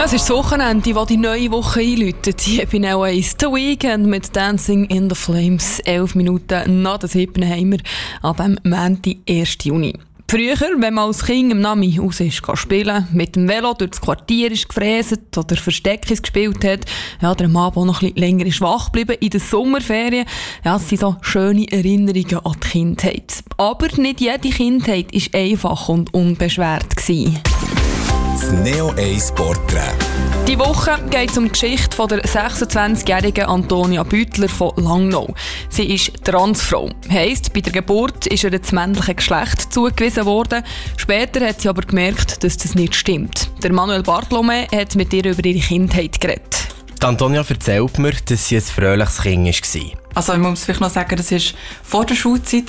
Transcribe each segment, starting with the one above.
Es ist das Wochenende, das die neue Woche einläutet. Hier bei Neo 1 The Weekend mit Dancing in the Flames. 11 Minuten nach der 7. haben wir an dem Montag, 1. Juni. Früher, wenn man als Kind im Nami raus ist, spielen, mit dem Velo durch das Quartier ist gefräset oder Versteckis gespielt hat, ja, oder am Abend auch noch ein bisschen länger ist wach geblieben in den Sommerferien, ja, das sind so schöne Erinnerungen an die Kindheit. Aber nicht jede Kindheit war einfach und unbeschwert gewesen. Das Neo 1 Porträt. Die Woche geht es um die Geschichte von der 26-jährigen Antonia Büttler von Langnau. Sie ist Transfrau. Heisst, bei der Geburt ist ihr das männliche Geschlecht zugewiesen worden. Später hat sie aber gemerkt, dass das nicht stimmt. Der Manuel Bartolome hat mit ihr über ihre Kindheit geredet. Die Antonia erzählt mir, dass sie ein fröhliches Kind war. Also ich muss vielleicht noch sagen, das war vor der Schulzeit.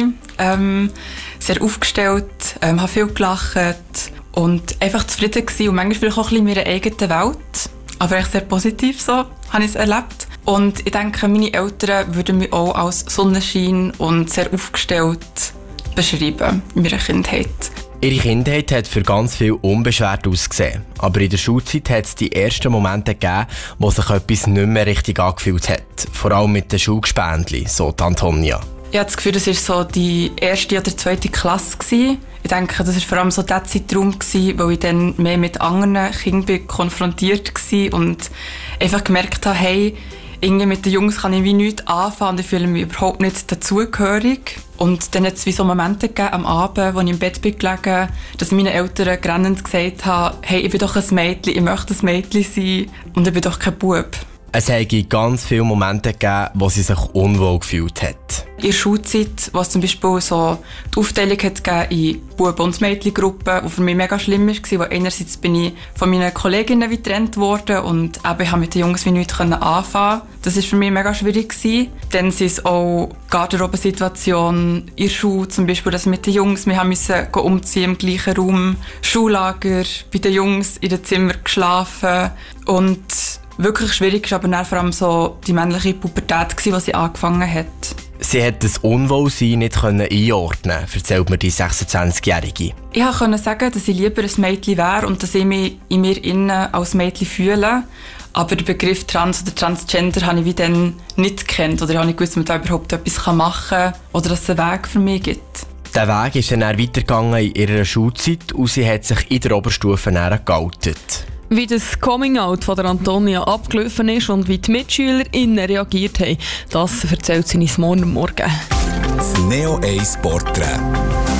Sehr aufgestellt, habe viel gelacht und einfach zufrieden gewesen und manchmal vielleicht auch ein bisschen in meiner eigenen Welt. Aber echt sehr positiv so, habe ich es erlebt. Und ich denke, meine Eltern würden mich auch als Sonnenschein und sehr aufgestellt beschreiben in meiner Kindheit. Ihre Kindheit hat für ganz viel unbeschwert ausgesehen. Aber in der Schulzeit hat es die ersten Momente gegeben, wo sich etwas nicht mehr richtig angefühlt hat. Vor allem mit den Schulgespendli, so die Antonia. Ich habe das Gefühl, das war so die 1. oder 2. Klasse. Ich denke, das war vor allem so der Zeitraum, wo ich dann mehr mit anderen Kindern konfrontiert war und einfach gemerkt habe, hey, irgendwie mit den Jungs kann ich wie nichts anfangen und ich fühle mich überhaupt nicht dazugehörig. Und dann hat es wie so Momente gegeben am Abend, wo ich im Bett bin gelegen, dass meine Eltern grennend gesagt haben, hey, ich bin doch ein Mädchen, ich möchte ein Mädchen sein und ich bin doch kein Bub. Es habe ganz viele Momente gegeben, wo sie sich unwohl gefühlt hat. In der Schulzeit, wo es zum Beispiel so die Aufteilung hat gegeben in Buben- und Mädchengruppen, die für mich mega schlimm war, weil einerseits bin ich von meinen Kolleginnen getrennt worden und eben, ich konnte mit den Jungs wie nichts anfangen. Das war für mich mega schwierig. Dann sind es auch Garderobensituationen in der Schule, zum Beispiel, dass mit den Jungs, wir mussten umziehen im gleichen Raum, Schullager, bei den Jungs in den Zimmern geschlafen und wirklich schwierig war aber dann vor allem so die männliche Pubertät, die sie angefangen hat. Sie hat das Unwohlsein nicht einordnen, erzählt mir die 26-Jährige. Ich konnte sagen, dass ich lieber ein Mädchen wäre und dass ich mich in mir innen als Mädchen fühle. Aber den Begriff Trans oder Transgender habe ich wie dann nicht gekannt oder ich habe nicht gewusst, ob man da überhaupt etwas machen kann oder dass es einen Weg für mich gibt. Der Weg ist dann weitergegangen in ihrer Schulzeit und sie hat sich in der Oberstufe geoutet. Wie das Coming-out von der Antonia abgelaufen ist und wie die MitschülerInnen reagiert haben, das erzählt sie uns morgen. Das Neo 1 Porträt.